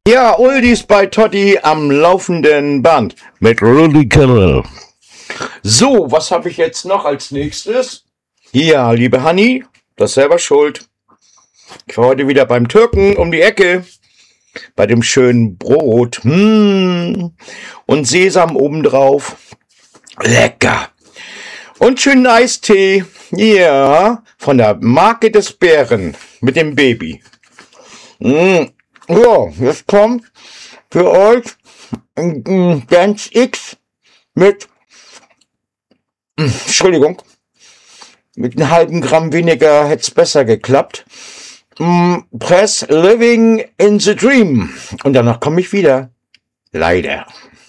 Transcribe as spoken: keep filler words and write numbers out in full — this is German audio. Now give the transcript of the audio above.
Ja, Oldies bei Totti am laufenden Band mit Rudi Carrell. So, was habe ich jetzt noch als nächstes? Ja, liebe Hanni, das ist selber schuld. Ich war heute wieder beim Türken um die Ecke. Bei dem schönen Brot. Mmh. Und Sesam obendrauf. Lecker. Und schönen Eistee. Ja, von der Marke des Bären mit dem Baby. Mmh. Ja, jetzt kommt für euch ein, ein Dance X mit, Entschuldigung, mit einem halben Gramm weniger hätte es besser geklappt. Press Living in the Dream. Und danach komme ich wieder. Leider.